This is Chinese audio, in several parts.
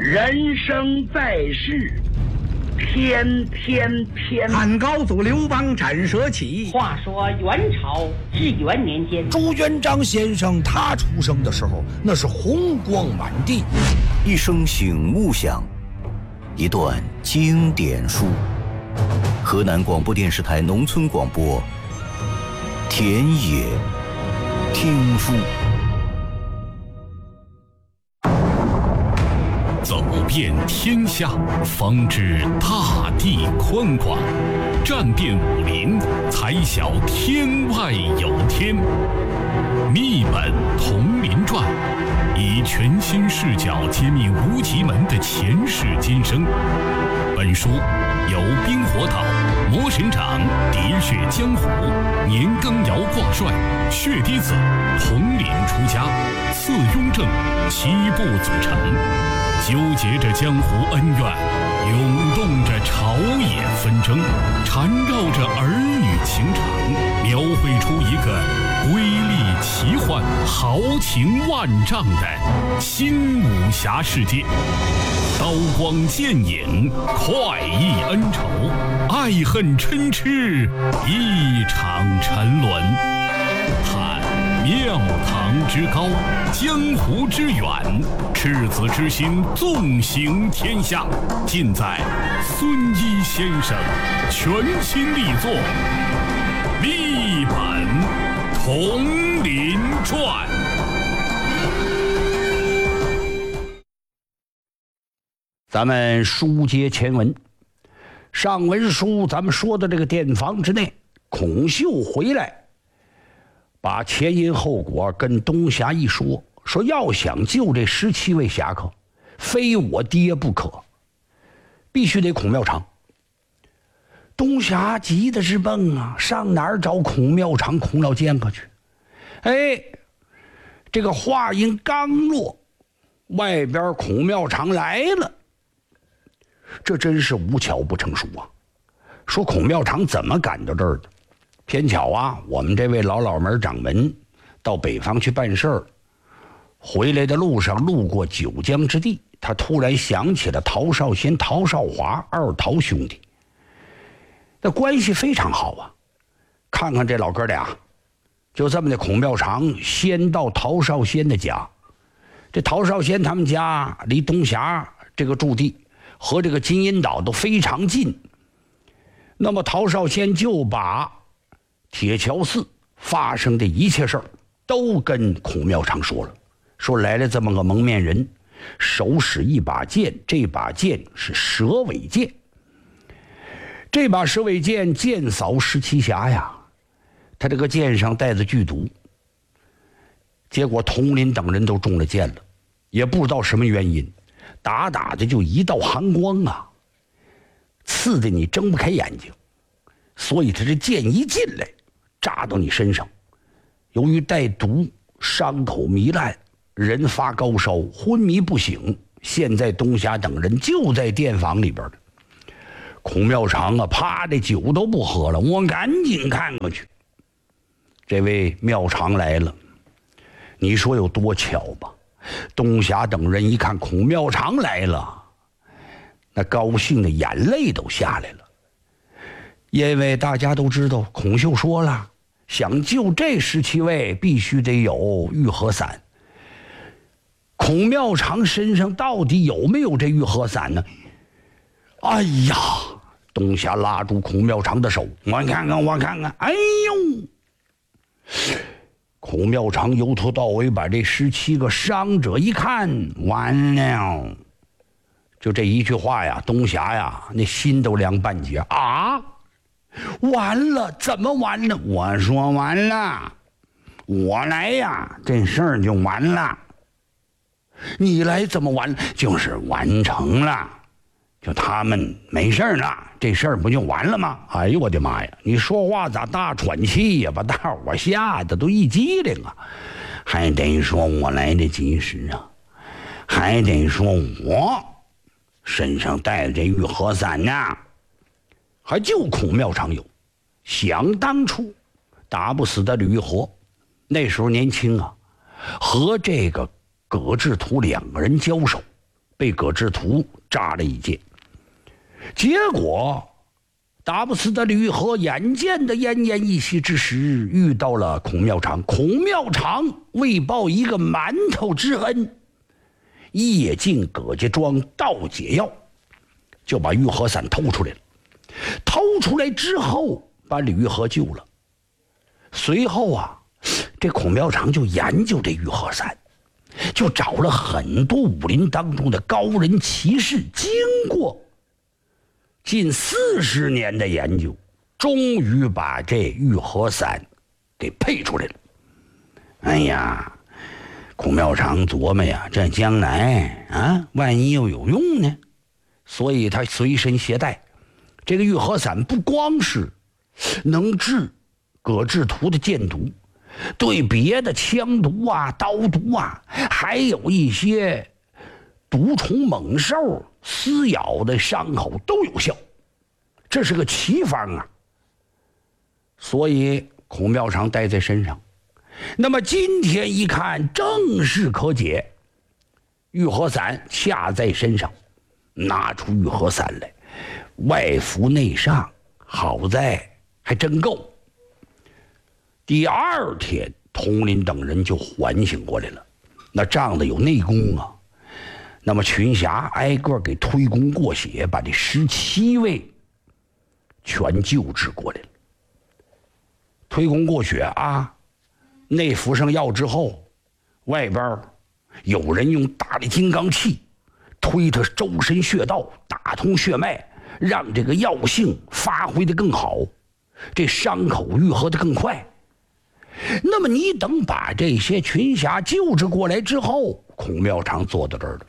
人生在世，天天偏。 汉高祖刘邦斩蛇起。 话说元朝至元年间， 朱元璋先生他出生的时候，那是红光满地。 一声醒悟响，一段经典书。河南广播电视台农村广播，田野听书。 走遍天下，方知大地宽广；战遍武林，才晓天外有天。秘本同林传，以全新视角揭秘无极门的前世今生。本书由冰火岛、魔神掌、喋血江湖、年羹尧挂帅、血滴子、统领出家、次雍正7部组成，纠结着江湖恩怨，涌动着朝野纷争，缠绕着儿女情长，描绘出一个瑰丽奇幻、豪情万丈的新武侠世界。刀光剑影，快意恩仇，爱恨嗔痴，一场沉沦。探庙堂之高，江湖之远，赤子之心纵行天下，尽在孙一先生全新力作《秘本同林传》。 咱们书接前文，上文书咱们说的这个店房之内，孔秀回来，把前因后果跟东霞一说，说要想救这17位侠客，非我爹不可，必须得孔妙长。东霞急的是蹦啊，上哪儿找孔妙长、孔老剑客去？哎，这个话音刚落，外边孔妙长来了。这真是无巧不成书啊！说孔妙长怎么赶到这儿的？偏巧啊，我们这位老门掌门到北方去办事儿，回来的路上路过九江之地，他突然想起了陶少先、陶少华二陶兄弟，那关系非常好啊。看看这老哥俩，就这么的，孔妙长先到陶少先的家。这陶少先他们家离东峡这个驻地和这个金银岛都非常近，那么陶少先就把铁桥寺发生的一切事儿都跟孔妙长说了，说来了这么个蒙面人，手使一把剑，这把剑是蛇尾剑，这把蛇尾剑剑扫17侠呀，他这个剑上带着剧毒，结果统领等人都中了箭了，也不知道什么原因，打的就一道寒光啊，刺得你睁不开眼睛，所以他这剑一进来扎到你身上，由于带毒，伤口糜烂，人发高烧，昏迷不醒。现在东霞等人就在店房里边的。孔妙长啊，啪的酒都不喝了，我赶紧看过去。这位妙长来了，你说有多巧吧？东霞等人一看孔妙长来了，那高兴的眼泪都下来了。因为大家都知道，孔秀说了，想救这17位必须得有玉和伞。孔妙长身上到底有没有这玉和伞呢？哎呀，东霞拉住孔妙长的手，我看看，哎呦！孔妙长由头到尾把这17个伤者一看，完了，就这一句话呀，东霞呀，那心都凉半截啊！完了，怎么完了？我说完了，我来呀，这事儿就完了。你来怎么完了？就是完成了，就他们没事了，这事儿不就完了吗？哎呦我的妈呀！你说话咋大喘气呀？把大伙吓得都一激灵啊！还得说我来得及时啊，还得说我身上带着这玉和伞呢，还就孔妙长有。想当初打不死的吕玉和，那时候年轻啊，和这个葛志图2个人交手， 被葛志图扎了一箭。结果打不死的吕玉和眼见的奄奄一息之时，遇到了孔妙长。孔妙长为报一个馒头之恩，夜进葛家庄盗解药，就把玉和伞偷出来了。偷出来之后，把吕玉和救了。随后啊，这孔妙长就研究这玉和伞，就找了很多武林当中的高人奇士，经过近40年的研究，终于把这玉和伞给配出来了。哎呀，孔妙长琢磨呀，这将来啊，万一又有用呢，所以他随身携带这个玉和伞，不光是能治葛志图的箭毒，对别的枪毒啊、刀毒啊，还有一些毒虫猛兽撕咬的伤口都有效，这是个奇方啊。所以孔妙长带在身上。那么今天一看，正是可解。玉和伞下在身上，拿出玉和伞来，外服内上，好在还真够。第二天，佟林等人就缓醒过来了。那仗着有内功啊，那么群侠挨个给推功过血，把这17位全救治过来了。推功过血啊，内服上药之后，外边有人用大力金刚器推他周身穴道，打通血脉，让这个药性发挥得更好，这伤口愈合得更快。那么你等把这些群侠救治过来之后，孔妙长坐到这儿了。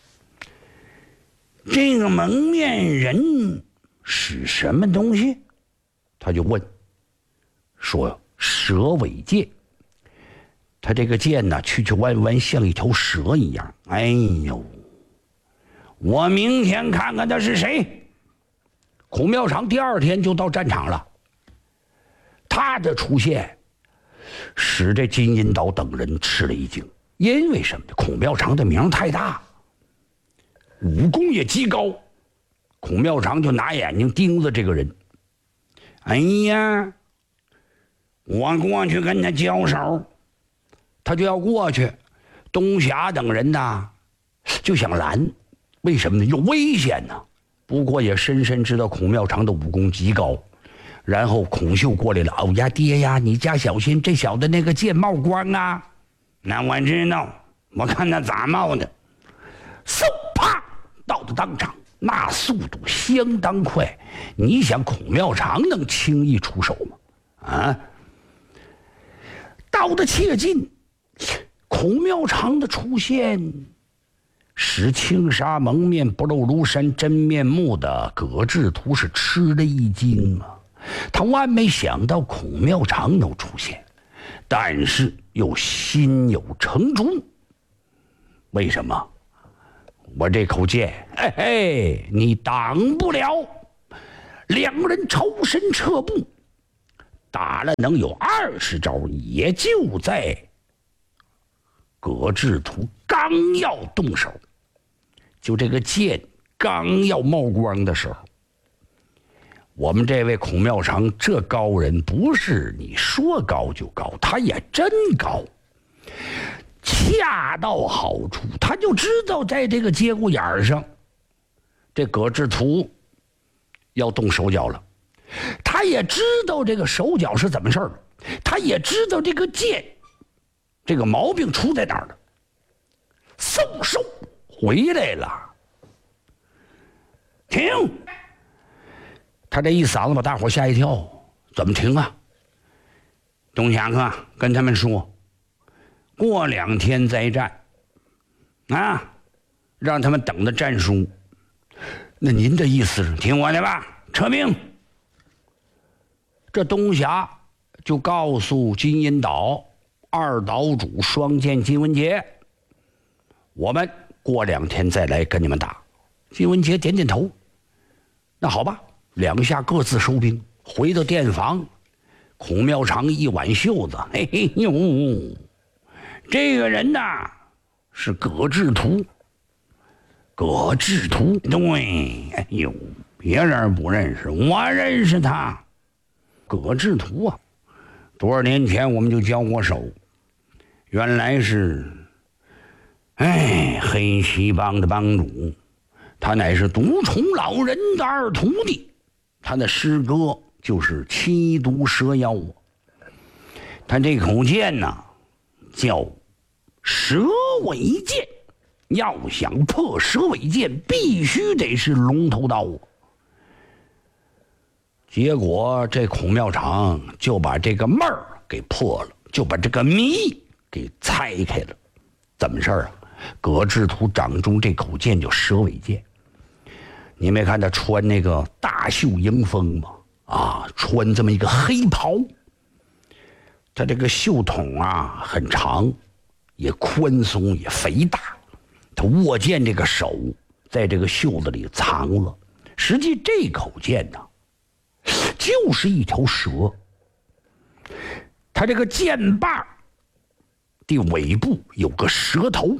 这个蒙面人是什么东西？他就问，说蛇尾剑。他这个剑呢，曲曲弯弯，像一条蛇一样。哎呦，我明天看看他是谁。孔妙长第二天就到战场了。他的出现使这金银岛等人吃了一惊，因为什么呢？孔妙长的名太大，武功也极高。孔妙长就拿眼睛盯着这个人。哎呀，我过去跟他交手，他就要过去。东侠等人呐就想拦，为什么呢？有危险呢。不过也深深知道孔妙长的武功极高。然后孔秀过来了，哦呀爹呀，你家小心，这小子那个剑冒光啊。那我知道，我看他咋冒的。嗖，啪，到了当场，那速度相当快。你想孔妙长能轻易出手吗？啊，到的切近，孔妙长的出现使青纱蒙面不露庐山真面目的葛志图是吃了一惊啊。他万没想到孔妙长能出现，但是又心有成竹。为什么？我这口剑，嘿嘿，你挡不了。两个人抽身撤步，打了能有20招，也就在葛志图刚要动手，就这个剑刚要冒光的时候，我们这位孔妙长这高人不是你说高就高，他也真高，恰到好处。他就知道在这个节骨眼上，这葛志图要动手脚了。他也知道这个手脚是怎么事儿，他也知道这个剑这个毛病出在哪儿了。嗖嗖回来了，停！他这一嗓子把大伙吓一跳，怎么停啊？东侠客跟他们说，过2天再战，啊，让他们等着战书。那您的意思是听我的吧？撤兵。这东侠就告诉金银岛2岛主双剑金文杰，我们过2天再来跟你们打。金文杰点点头，那好吧。2下各自收兵，回到店房，孔妙长一挽袖子，嘿嘿呦，这个人呐是葛志图， 葛志图。对，哎呦，别人不认识，我认识他。葛志图啊，多少年前我们就交过手，原来是黑旗帮的帮主，他乃是独宠老人的二徒弟，他的师哥就是七毒蛇妖。他这口剑呢叫蛇尾剑，要想破蛇尾剑必须得是龙头刀。结果这孔庙场就把这个闷儿给破了，就把这个谜给拆开了。怎么事儿啊？葛志图掌中这口剑叫蛇尾剑，你没看他穿那个大袖迎风吗？啊，穿这么一个黑袍，他这个袖筒啊很长，也宽松，也肥大。他握剑这个手在这个袖子里藏了，实际这口剑呢就是一条蛇。他这个剑把的尾部有个蛇头，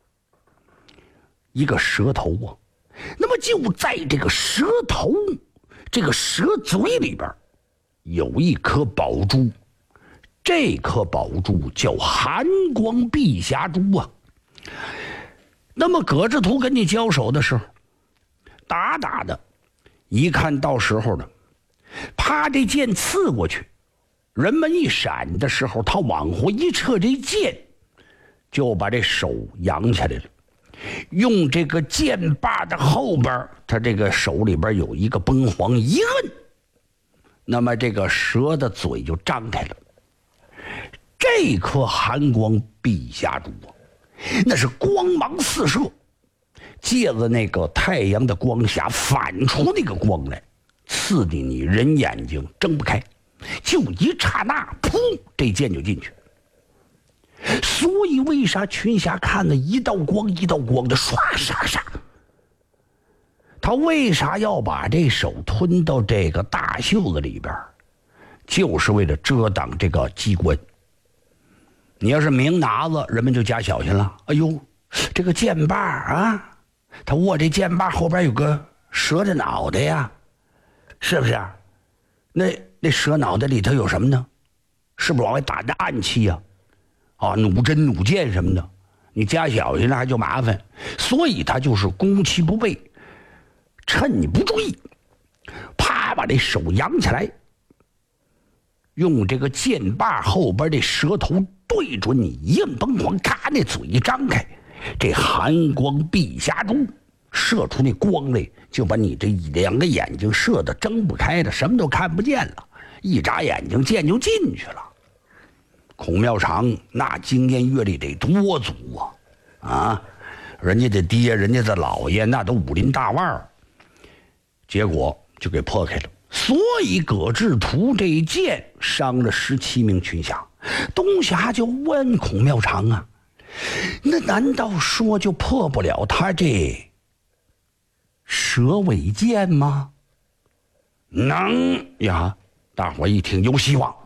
一个蛇头啊。那么就在这个蛇头这个蛇嘴里边有一颗宝珠，这颗宝珠叫寒光碧霞珠啊。那么葛志图跟你交手的时候，打的一看到时候呢，啪，这剑刺过去，人们一闪的时候，他往回一撤，这剑就把这手扬起来了，用这个剑把的后边，他这个手里边有一个崩簧，一摁，那么这个蛇的嘴就张开了。这颗寒光碧霞珠啊，那是光芒四射，借着那个太阳的光下反出那个光来，刺的你人眼睛睁不开，就一刹那，噗，这剑就进去。所以为啥群侠看了一道光一道光的唰唰唰？他为啥要把这手吞到这个大袖子里边？就是为了遮挡这个机关。你要是明拿子，人们就加小心了。哎呦，这个剑把啊，他握这剑把后边有个蛇的脑袋呀，是不是？那蛇脑袋里头有什么呢？是不是往外打的暗器呀？啊，弩针、弩箭什么的，你加小心了还就麻烦。所以他就是攻其不备，趁你不注意，啪把这手扬起来，用这个剑把后边这蛇头对准你，一摁崩簧，咔，那嘴一张开，这寒光碧霞珠射出那光来，就把你这两个眼睛射得睁不开的，什么都看不见了。一眨眼睛，剑就进去了。孔庙场那经验阅历得多足啊！人家的爹，人家的老爷，那都武林大腕儿，结果就给破开了。所以葛志图这一剑伤了17名群侠。东侠就问孔庙场啊，那难道说就破不了他这蛇尾剑吗？能呀！大伙一听有希望。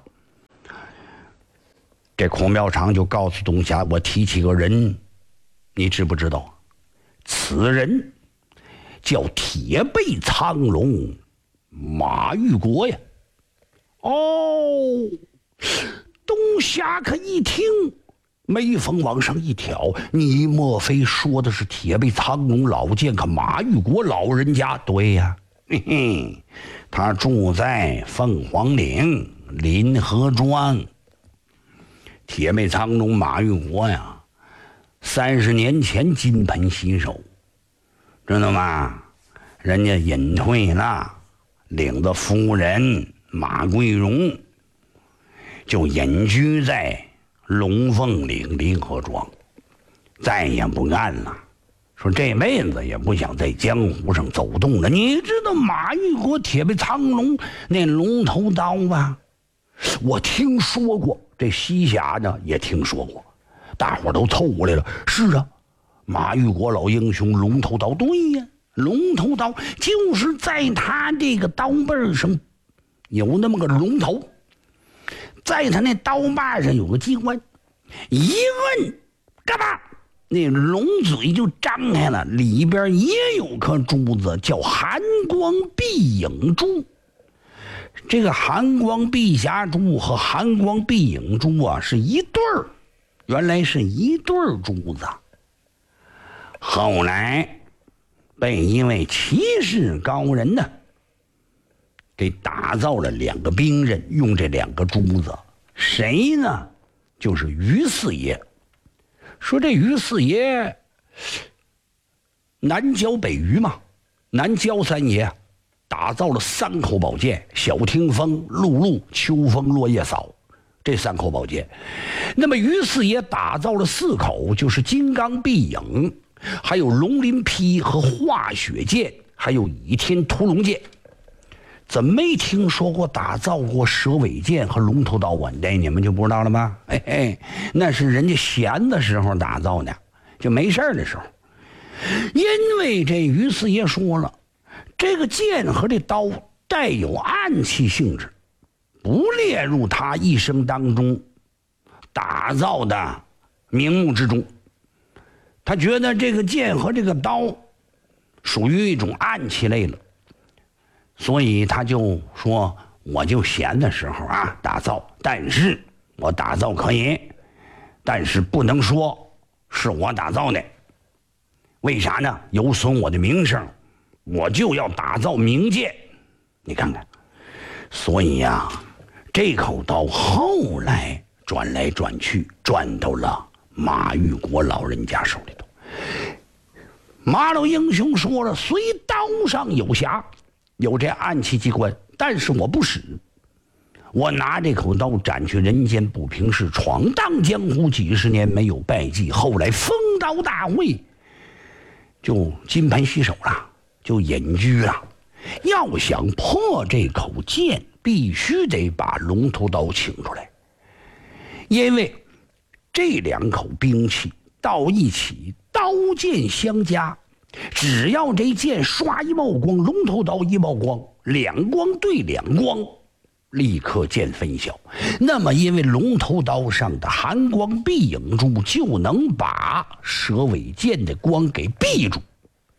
这孔庙场就告诉东侠，我提起个人，你知不知道？此人叫铁背苍龙马玉国呀。哦，东侠可一听，眉峰往上一挑，你莫非说的是铁背苍龙老剑客马玉国老人家？对呀，嘿嘿，他住在凤凰岭临河庄。铁背苍龙马玉国呀，30年前金盆洗手，知道吗？人家隐退了，领着夫人马桂荣，就隐居在龙凤岭临河庄，再也不干了。说这辈子也不想在江湖上走动了。你知道马玉国铁背苍龙那龙头刀吧？我听说过，这西侠呢也听说过，大伙都凑过来了。是啊，马玉国老英雄龙头刀，对呀，龙头刀就是在他这个刀背上有那么个龙头，在他那刀把上有个机关，一摁，嘎巴， 那龙嘴就张开了，里边也有颗珠子，叫寒光碧影珠。这个寒光碧霞珠和寒光碧影珠啊是一对儿，原来是一对儿珠子。后来被一位奇士高人呢给打造了2个兵刃，用这2个珠子。谁呢？就是于四爷。说这于四爷南郊北隅嘛，南郊3爷打造了3口宝剑：小听风、露露、秋风、落叶扫。这3口宝剑，那么于四爷打造了4口，就是金刚碧影，还有龙鳞劈和化雪剑，还有倚天屠龙剑。怎么没听说过打造过蛇尾剑和龙头刀啊？你们就不知道了吗？那是人家闲的时候打造的，就没事的时候。因为这于四爷说了，这个剑和这刀带有暗器性质，不列入他一生当中打造的名目之中。他觉得这个剑和这个刀属于一种暗器类了。所以他就说，我就闲的时候啊打造，但是我打造可以，但是不能说是我打造的。为啥呢？有损我的名声，我就要打造名剑。你看看，所以呀，这口刀后来转来转去，转到了马玉国老人家手里头。马老英雄说了，虽刀上有瑕，有这暗器机关，但是我不使。我拿这口刀斩去人间不平事，闯荡江湖几十年没有败绩，后来封刀大会就金盆洗手了，就隐居了。要想破这口剑，必须得把龙头刀请出来，因为这2口兵器到一起，刀剑相加，只要这剑刷一冒光，龙头刀一冒光，2光对2光，立刻见分晓。那么因为龙头刀上的寒光碧影珠就能把蛇尾剑的光给闭住，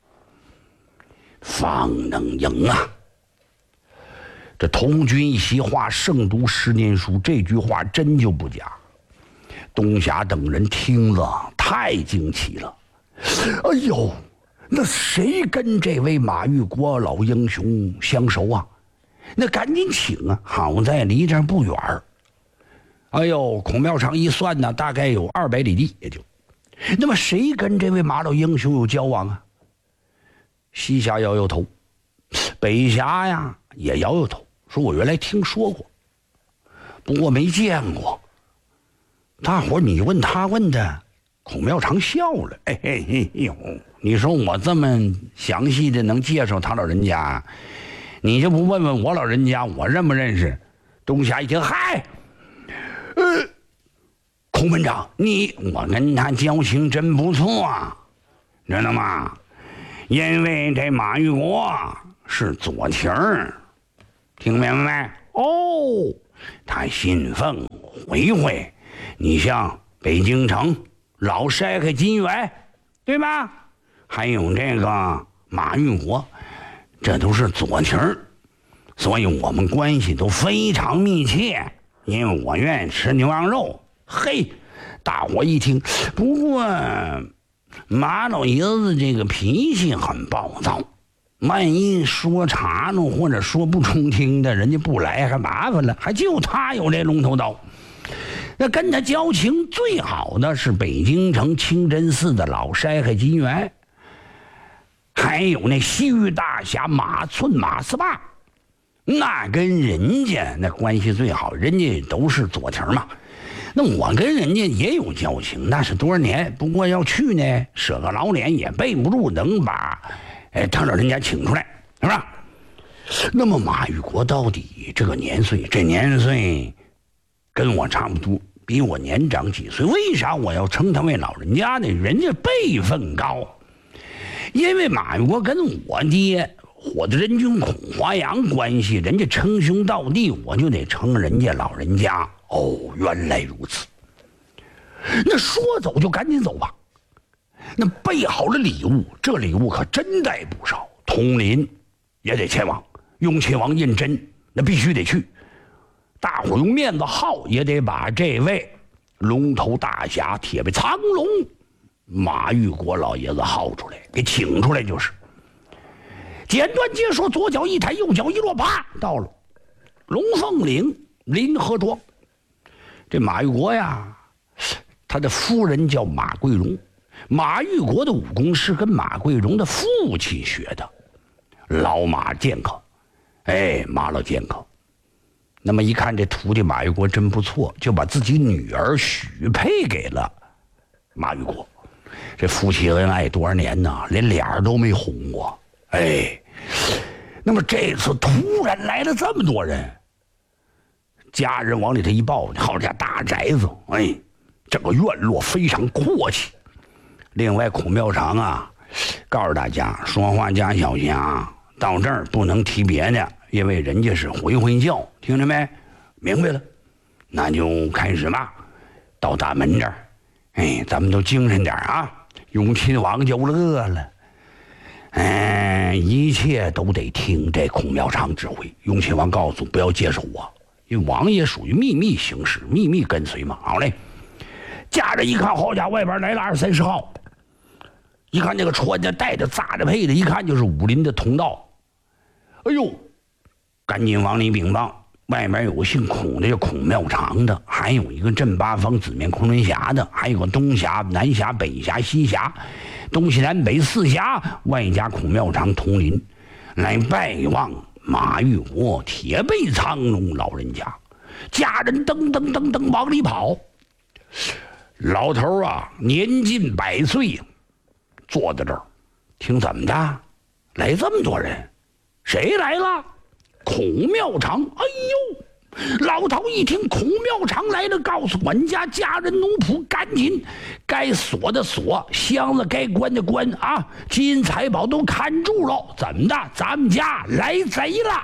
方能赢啊。这童军一席话，胜读10年书，这句话真就不假。东霞等人听了太惊奇了，哎呦，那谁跟这位马玉国老英雄相熟啊？那赶紧请啊！好在离这儿不远儿。哎呦，孔庙场一算呢，大概有200里地，也就。那么谁跟这位马老英雄有交往啊？西霞摇摇头，北霞呀也摇摇头，说我原来听说过，不过没见过。大伙儿你问他问的，孔庙场笑了，你说我这么详细的能介绍他老人家，你就不问问我老人家我认不认识？东霞一听，嗨，孔门长，我跟他交情真不错啊，知道吗？因为这马玉国是左旗儿，听明白没？哦，他信奉回回。你像北京城老筛开金元，对吧？还有这个马玉国，这都是左旗儿，所以我们关系都非常密切。因为我愿意吃牛羊肉。嘿，大伙一听，不过马老爷子这个脾气很暴躁，万一说岔了或者说不中听的，人家不来还麻烦了，还就他有这龙头刀。那跟他交情最好的是北京城清真寺的老筛海金元，还有那西域大侠马寸马四霸，那跟人家那关系最好，人家都是左旗嘛。那我跟人家也有交情，那是多少年，不过要去呢，舍个老脸也背不住，能把他老人家请出来，是吧？那么马玉国到底这个年岁，这年岁跟我差不多，比我年长几岁。为啥我要称他为老人家呢？人家辈分高，因为马玉国跟我爹火的人君孔华阳关系，人家称兄道弟，我就得称人家老人家。哦，原来如此。那说走就赶紧走吧， 那备好了礼物，这礼物可真带不少。统领也得前往，雍亲王胤禛那必须得去。大伙用面子耗，也得把这位龙头大侠铁背苍龙马玉国老爷子耗出来，给请出来就是。简短结说，左脚一抬，右脚一落，啪，到了龙凤岭临河庄。这马玉国呀，他的夫人叫马桂荣。马玉国的武功是跟马桂荣的父亲学的，老马剑客，马老剑客。那么一看这徒弟马玉国真不错，就把自己女儿许配给了马玉国。这夫妻恩爱多少年呢，连脸都没红过。那么这次突然来了这么多人，家人往里头一抱，好家大宅子，整个院落非常阔气。另外孔庙场啊，告诉大家说话加小心啊，到这儿不能提别的，因为人家是回回教，听着没？明白了，那就开始吧。到大门这儿，咱们都精神点啊。雍亲王就乐了，一切都得听这孔庙场指挥。雍亲王告诉不要接受我，因为王爷属于秘密行事，秘密跟随嘛。好嘞，驾着一看，好家伙，外边来了20-30号。一看这个穿着带着扎着配的，一看就是武林的同道。赶紧往里禀报，外面有个姓孔的，叫孔庙场的，还有一个镇八方紫面昆仑峡的，还有个东峡、南峡、北峡、西峡，东西南北4峡，外加孔庙场统领，来拜望马玉国铁背苍龙老人家。家人噔噔噔噔往里跑。老头啊，年近100岁，坐在这儿，听怎么的？来这么多人，谁来了？孔庙场。老头一听孔庙场来了，告诉管家、家人、奴仆，赶紧该锁的锁，箱子该关的关啊，金银财宝都看住了。怎么的？咱们家来贼了！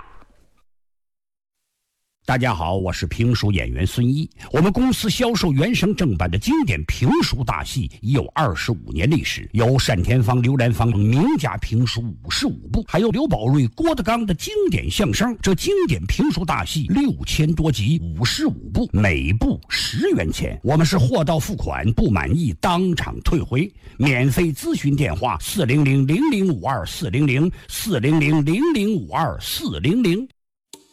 大家好，我是评书演员孙一。我们公司销售原声正版的经典评书大戏已有25年历史，有单田芳、刘兰芳名家评书55部，还有刘宝瑞、郭德纲的经典相声。这经典评书大戏6000多集，55部，每部10元钱。我们是货到付款，不满意当场退回。免费咨询电话：400-0052-400-400-0052-400。